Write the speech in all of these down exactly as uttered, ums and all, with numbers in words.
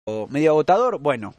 medio agotador. Bueno,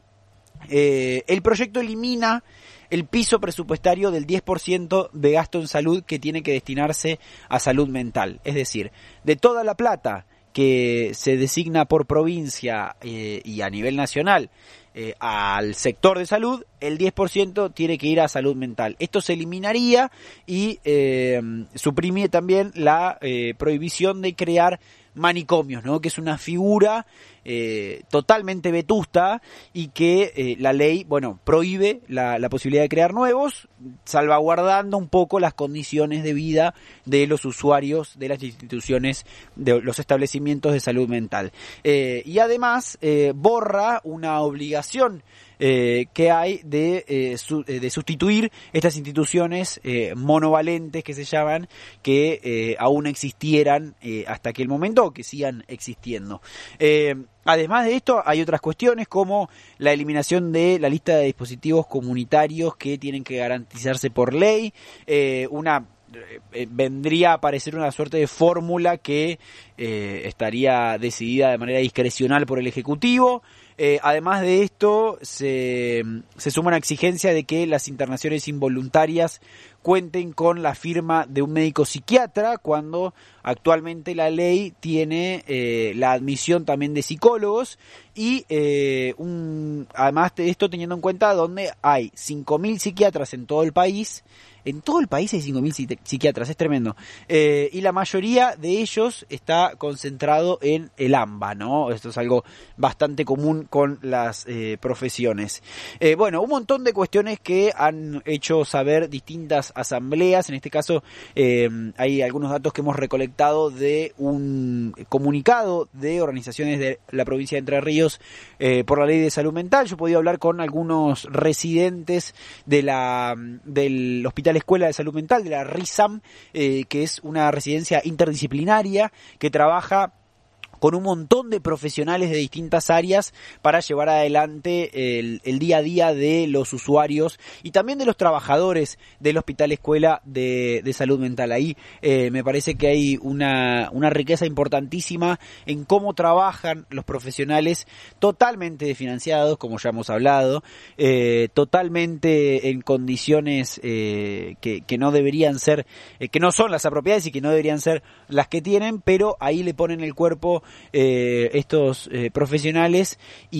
eh, el proyecto elimina el piso presupuestario del diez por ciento de gasto en salud que tiene que destinarse a salud mental. Es decir, de toda la plata que se designa por provincia eh, y a nivel nacional eh, al sector de salud, el diez por ciento tiene que ir a salud mental. Esto se eliminaría y eh, suprime también la eh, prohibición de crear manicomios, ¿no? Que es una figura eh, totalmente vetusta y que eh, la ley, bueno, prohíbe la, la posibilidad de crear nuevos, salvaguardando un poco las condiciones de vida de los usuarios de las instituciones, de los establecimientos de salud mental. Eh, y además eh, borra una obligación Eh, que hay de, eh, su, de sustituir estas instituciones eh, monovalentes que se llaman, que eh, aún existieran eh, hasta aquel momento o que sigan existiendo. Eh, Además de esto, hay otras cuestiones como la eliminación de la lista de dispositivos comunitarios que tienen que garantizarse por ley, eh, una eh, vendría a aparecer una suerte de fórmula que eh, estaría decidida de manera discrecional por el Ejecutivo. Eh, además de esto, se, se suma una exigencia de que las internaciones involuntarias cuenten con la firma de un médico psiquiatra, cuando actualmente la ley tiene eh, la admisión también de psicólogos y eh, un, además de esto teniendo en cuenta donde hay cinco mil psiquiatras en todo el país. En todo el país hay cinco mil psiquiatras, es tremendo. Eh, y la mayoría de ellos está concentrado en el AMBA, ¿no? Esto es algo bastante común con las eh, profesiones. Eh, bueno, un montón de cuestiones que han hecho saber distintas asambleas. En este caso, eh, hay algunos datos que hemos recolectado de un comunicado de organizaciones de la provincia de Entre Ríos eh, por la ley de salud mental. Yo he podido hablar con algunos residentes de la del hospital Escuela de Salud Mental, de la RISAM, eh, que es una residencia interdisciplinaria que trabaja con un montón de profesionales de distintas áreas para llevar adelante el, el día a día de los usuarios y también de los trabajadores del Hospital Escuela de, de Salud Mental. Ahí eh, me parece que hay una, una riqueza importantísima en cómo trabajan los profesionales totalmente desfinanciados, como ya hemos hablado, eh, totalmente en condiciones eh, que, que no deberían ser, eh, que no son las apropiadas y que no deberían ser las que tienen, pero ahí le ponen el cuerpo Eh, estos eh, profesionales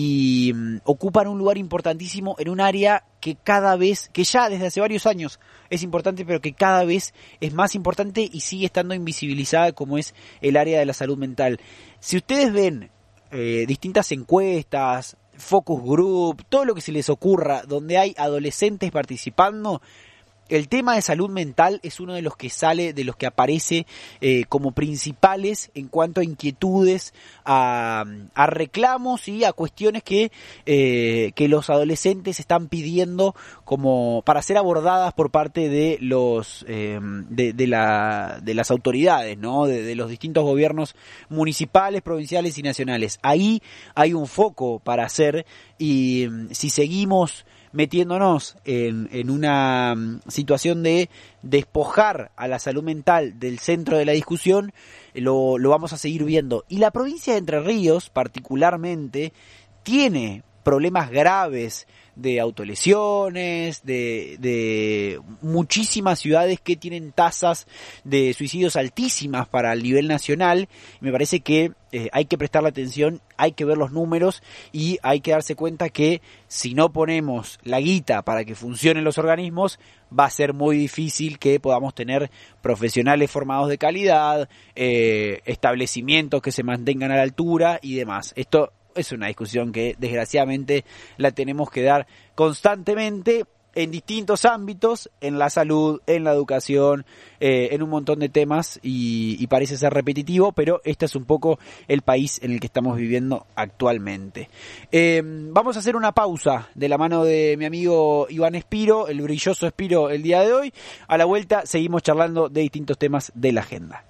y um, ocupan un lugar importantísimo en un área que cada vez, que ya desde hace varios años es importante, pero que cada vez es más importante y sigue estando invisibilizada, como es el área de la salud mental. Si ustedes ven eh, distintas encuestas, focus group, todo lo que se les ocurra, donde hay adolescentes participando, el tema de salud mental es uno de los que sale, de los que aparece eh, como principales en cuanto a inquietudes, a, a reclamos y a cuestiones que, eh, que los adolescentes están pidiendo como para ser abordadas por parte de los eh, de, de, la, de las autoridades, ¿no? De, de los distintos gobiernos municipales, provinciales y nacionales. Ahí hay un foco para hacer y si seguimos metiéndonos en, en una situación de despojar a la salud mental del centro de la discusión, lo, lo vamos a seguir viendo. Y la provincia de Entre Ríos, particularmente, tiene problemas graves de autolesiones, de, de muchísimas ciudades que tienen tasas de suicidios altísimas para el nivel nacional. Me parece que eh, hay que prestarle atención, hay que ver los números y hay que darse cuenta que si no ponemos la guita para que funcionen los organismos, va a ser muy difícil que podamos tener profesionales formados de calidad, eh, establecimientos que se mantengan a la altura y demás. Esto es una discusión que desgraciadamente la tenemos que dar constantemente en distintos ámbitos, en la salud, en la educación, eh, en un montón de temas y, y parece ser repetitivo, pero este es un poco el país en el que estamos viviendo actualmente. Eh, vamos a hacer una pausa de la mano de mi amigo Iván Espiro, el brilloso Espiro el día de hoy. A la vuelta seguimos charlando de distintos temas de la agenda.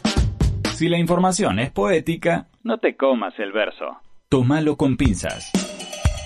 Si la información es poética, no te comas el verso. Tómalo con pinzas.